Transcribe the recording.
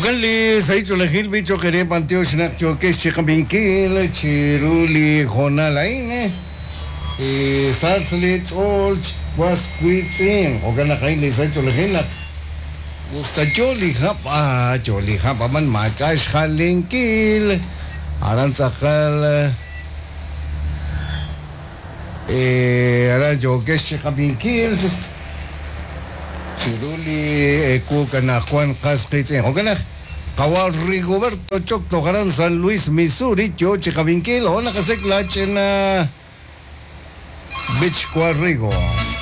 Okanli saicho lehil bicho kere panteo shnak choke chikabinkil chiruli honalaine satslit olch was quitsin okana kaili saicho lehil gusta joli hapa man makash halinkil aranzakal ara choke chikabinkil Chiruli Ecukana Juan Casquitz Ogana Kawal Rigoberto Chocto Garan San Luis Missouri Choche Cavinquil Hola Casec Lachena Beach Cuarrigo